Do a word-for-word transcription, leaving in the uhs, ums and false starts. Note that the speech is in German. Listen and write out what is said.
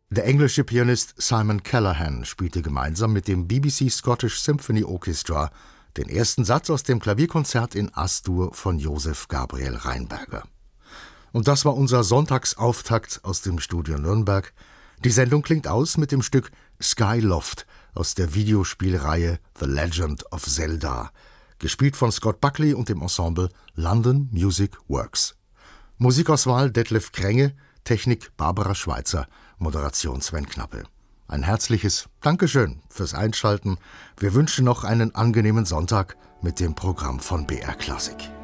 Der englische Pianist Simon Callaghan spielte gemeinsam mit dem B B C Scottish Symphony Orchestra den ersten Satz aus dem Klavierkonzert in As-Dur von Josef Gabriel Rheinberger. Und das war unser Sonntagsauftakt aus dem Studio Nürnberg. Die Sendung klingt aus mit dem Stück Skyloft aus der Videospielreihe The Legend of Zelda, gespielt von Scott Buckley und dem Ensemble London Music Works. Musikauswahl Detlef Krenge, Technik Barbara Schweitzer, Moderation Sven Knappe. Ein herzliches Dankeschön fürs Einschalten. Wir wünschen noch einen angenehmen Sonntag mit dem Programm von B R Klassik.